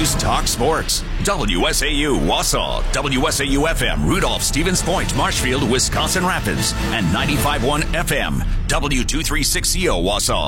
News Talk Sports. WSAU Wausau, WSAU-FM Rudolph, Stevens Point, Marshfield, Wisconsin Rapids, and 95.1 FM, W236CO Wausau.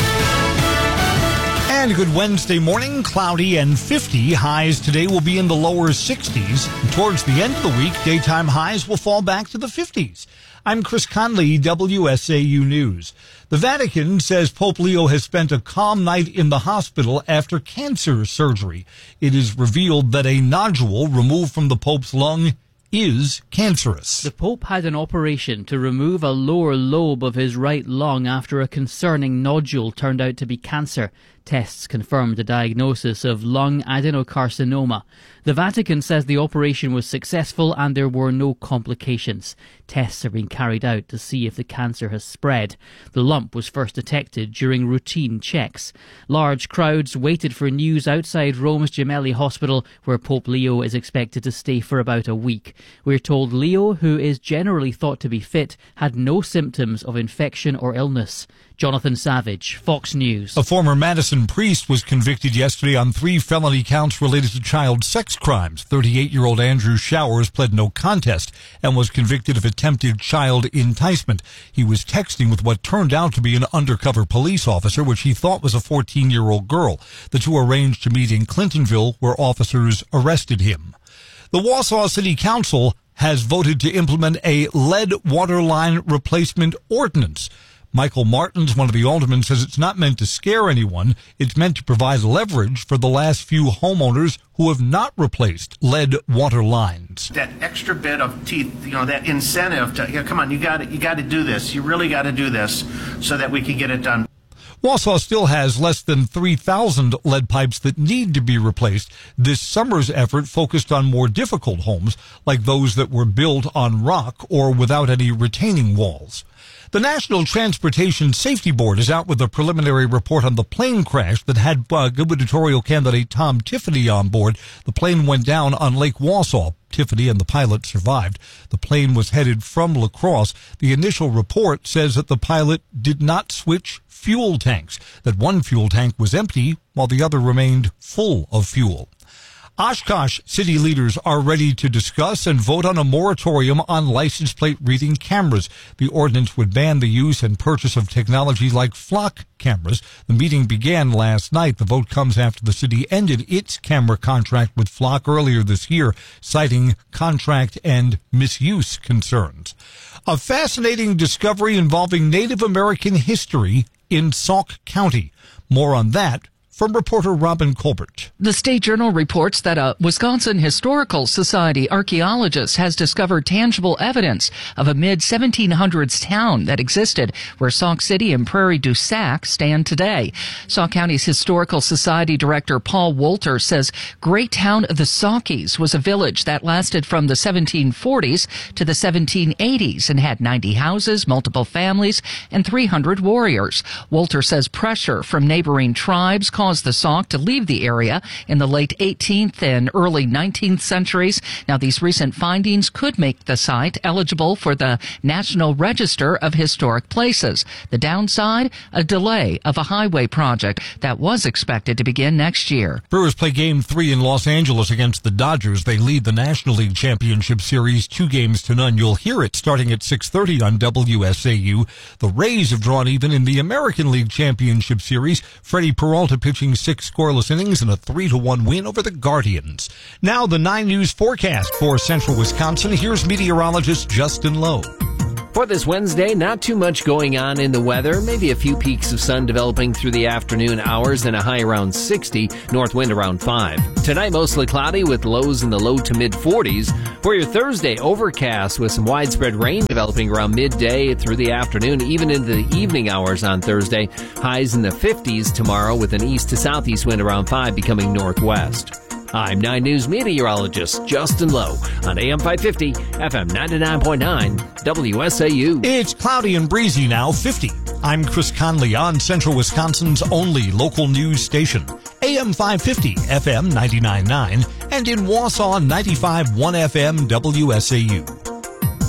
And a good Wednesday morning, cloudy and 50. Highs today will be in the lower 60s. And towards the end of the week, daytime highs will fall back to the 50s. I'm Chris Conley, WSAU News. The Vatican says Pope Leo has spent a calm night in the hospital after cancer surgery. It is revealed that a nodule removed from the Pope's lung is cancerous. The Pope had an operation to remove a lower lobe of his right lung after a concerning nodule turned out to be cancer. Tests confirmed the diagnosis of lung adenocarcinoma. The Vatican says the operation was successful and there were no complications. Tests are being carried out to see if the cancer has spread. The lump was first detected during routine checks. Large crowds waited for news outside Rome's Gemelli Hospital, where Pope Leo is expected to stay for about a week. We're told Leo, who is generally thought to be fit, had no symptoms of infection or illness. Jonathan Savage, Fox News. A former Madison priest was convicted yesterday on 3 felony counts related to child sex crimes. 38-year-old Andrew Showers pled no contest and was convicted of attempted child enticement. He was texting with what turned out to be an undercover police officer, which he thought was a 14-year-old girl. The two arranged to meet in Clintonville, where officers arrested him. The Wausau City Council has voted to implement a lead water line replacement ordinance. Michael Martins, one of the aldermen, says it's not meant to scare anyone. It's meant to provide leverage for the last few homeowners who have not replaced lead water lines. That extra bit of teeth, that incentive to, come on, you got to do this. You really got to do this so that we can get it done. Wausau still has less than 3,000 lead pipes that need to be replaced. This summer's effort focused on more difficult homes, like those that were built on rock or without any retaining walls. The National Transportation Safety Board is out with a preliminary report on the plane crash that had gubernatorial candidate Tom Tiffany on board. The plane went down on Lake Wausau. Tiffany and the pilot survived. The plane was headed from La Crosse. The initial report says that the pilot did not switch fuel tanks, that one fuel tank was empty while the other remained full of fuel. Oshkosh city leaders are ready to discuss and vote on a moratorium on license plate reading cameras. The ordinance would ban the use and purchase of technology like flock cameras. The meeting began last night. The vote comes after the city ended its camera contract with Flock earlier this year, citing contract and misuse concerns. A fascinating discovery involving Native American history in Sauk County. More on that from reporter Robin Colbert. The State Journal reports that a Wisconsin Historical Society archaeologist has discovered tangible evidence of a mid-1700s town that existed where Sauk City and Prairie du Sac stand today. Sauk County's Historical Society Director Paul Wolter says Great Town of the Saukies was a village that lasted from the 1740s to the 1780s and had 90 houses, multiple families, and 300 warriors. Wolter says pressure from neighboring tribes caused the Sauk to leave the area in the late 18th and early 19th centuries. Now, these recent findings could make the site eligible for the National Register of Historic Places. The downside, a delay of a highway project that was expected to begin next year. Brewers play Game 3 in Los Angeles against the Dodgers. They lead the National League Championship Series 2-0. You'll hear it starting at 6:30 on WSAU. The Rays have drawn even in the American League Championship Series. Freddie Peralta pitching 6 scoreless innings and a 3-1 win over the Guardians. Now the 9 News forecast for central Wisconsin. Here's meteorologist Justin Lowe. For this Wednesday, not too much going on in the weather. Maybe a few peaks of sun developing through the afternoon hours and a high around 60, north wind around 5. Tonight, mostly cloudy with lows in the low to mid 40s. For your Thursday, overcast with some widespread rain developing around midday through the afternoon, even into the evening hours on Thursday. Highs in the 50s tomorrow with an east to southeast wind around 5 becoming northwest. I'm 9 News meteorologist Justin Lowe on AM 550, FM 99.9, WSAU. It's cloudy and breezy now, 50. I'm Chris Conley on Central Wisconsin's only local news station, AM 550, FM 99.9, and in Wausau, 95.1 FM, WSAU.